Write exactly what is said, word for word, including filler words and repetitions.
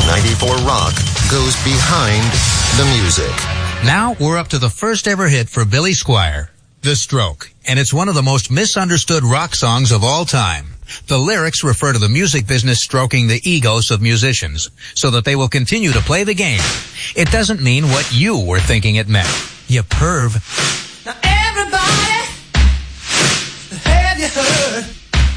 ninety-four Rock goes behind the music. Now we're up to the first ever hit for Billy Squier, The Stroke, and it's one of the most misunderstood rock songs of all time. The lyrics refer to the music business stroking the egos of musicians so that they will continue to play the game. It doesn't mean what you were thinking it meant. You perv. Now everybody, have you heard?